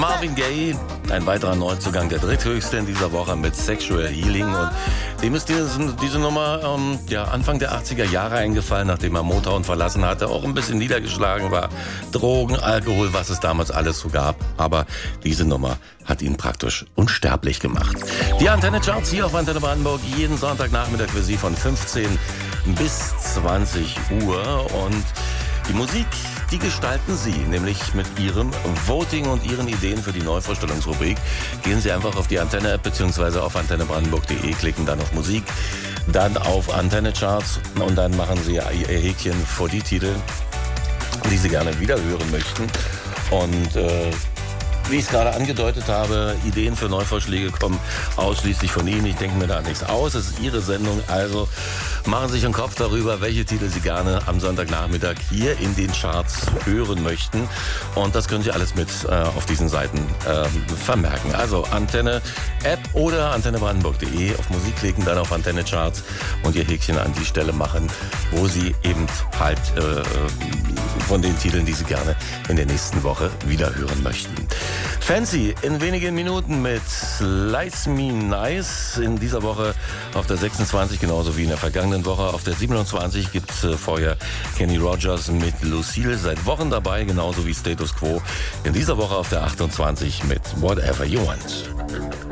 Marvin Gaye, ein weiterer Neuzugang, der dritthöchste in dieser Woche mit Sexual Healing. Und dem ist diese Nummer Anfang der 80er Jahre eingefallen, nachdem er Motown verlassen hatte, auch ein bisschen niedergeschlagen war. Drogen, Alkohol, was es damals alles so gab. Aber diese Nummer hat ihn praktisch unsterblich gemacht. Die Antenne Charts hier auf Antenne Brandenburg, jeden Sonntagnachmittag für Sie von 15 bis 20 Uhr. Und die Musik, die gestalten Sie, nämlich mit Ihrem Voting und Ihren Ideen für die Neuvorstellungsrubrik. Gehen Sie einfach auf die Antenne-App bzw. auf antennebrandenburg.de, klicken dann auf Musik, dann auf Antenne Charts und dann machen Sie Ihr Häkchen vor die Titel, die Sie gerne wieder hören möchten. Und wie ich es gerade angedeutet habe, Ideen für Neuvorschläge kommen ausschließlich von Ihnen. Ich denke mir da nichts aus. Es ist Ihre Sendung, also machen Sie sich einen Kopf darüber, welche Titel Sie gerne am Sonntagnachmittag hier in den Charts hören möchten. Und das können Sie alles mit auf diesen Seiten vermerken. Also Antenne-App oder antennebrandenburg.de, auf Musik klicken, dann auf Antenne Charts und Ihr Häkchen an die Stelle machen, wo Sie eben halt von den Titeln, die Sie gerne in der nächsten Woche wieder hören möchten. Fancy in wenigen Minuten mit Slice Me Nice. In dieser Woche auf der 26, genauso wie in der vergangenen Woche. Auf der 27 gibt's vorher Kenny Rogers mit Lucille, seit Wochen dabei, genauso wie Status Quo. In dieser Woche auf der 28 mit Whatever You Want.